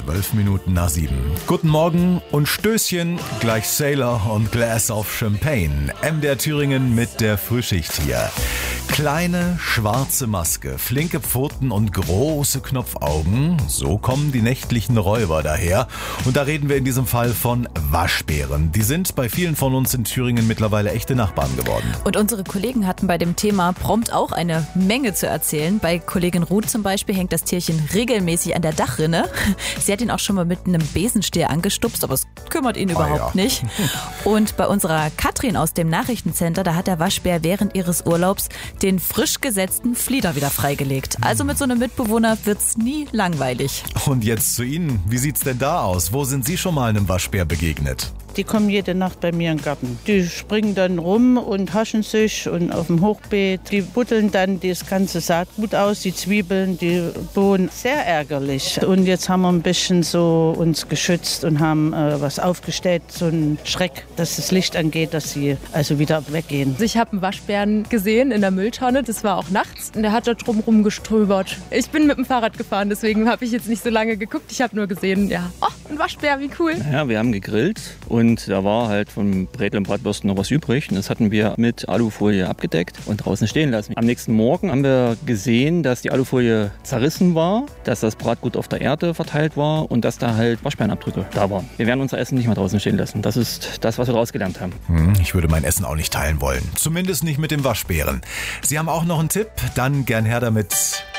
7:12. Guten Morgen und Stößchen, gleich Sailor und Glass of Champagne. MDR Thüringen mit der Frühschicht hier. Kleine, schwarze Maske, flinke Pfoten und große Knopfaugen. So kommen die nächtlichen Räuber daher. Und da reden wir in diesem Fall von Waschbären. Die sind bei vielen von uns in Thüringen mittlerweile echte Nachbarn geworden. Und unsere Kollegen hatten bei dem Thema prompt auch eine Menge zu erzählen. Bei Kollegin Ruth zum Beispiel hängt das Tierchen regelmäßig an der Dachrinne. Sie hat ihn auch schon mal mit einem Besenstiel angestupst, aber es kümmert ihn überhaupt nicht. Und bei unserer Katrin aus dem Nachrichtencenter, da hat der Waschbär während ihres Urlaubs den frisch gesetzten Flieder wieder freigelegt. Also mit so einem Mitbewohner wird's nie langweilig. Und jetzt zu Ihnen. Wie sieht's denn da aus? Wo sind Sie schon mal einem Waschbär begegnet? Die kommen jede Nacht bei mir im Garten. Die springen dann rum und haschen sich und auf dem Hochbeet. Die buddeln dann das ganze Saatgut aus, die Zwiebeln, die Bohnen. Sehr ärgerlich. Und jetzt haben wir ein bisschen so uns geschützt und haben was aufgestellt, so einen Schreck, dass das Licht angeht, dass sie also wieder weggehen. Ich habe einen Waschbären gesehen in der Mülltonne, das war auch nachts. Und der hat da drumherum geströbert. Ich bin mit dem Fahrrad gefahren, deswegen habe ich jetzt nicht so lange geguckt. Ich habe nur gesehen, ja, oh, ein Waschbär, wie cool. Ja, wir haben gegrillt und da war halt vom Brätel und Bratwürsten noch was übrig. Und das hatten wir mit Alufolie abgedeckt und draußen stehen lassen. Am nächsten Morgen haben wir gesehen, dass die Alufolie zerrissen war, dass das Bratgut auf der Erde verteilt war und dass da halt Waschbärenabdrücke da waren. Wir werden unser Essen nicht mehr draußen stehen lassen. Das ist das, was wir daraus gelernt haben. Ich würde mein Essen auch nicht teilen wollen. Zumindest nicht mit dem Waschbären. Sie haben auch noch einen Tipp? Dann gern her damit.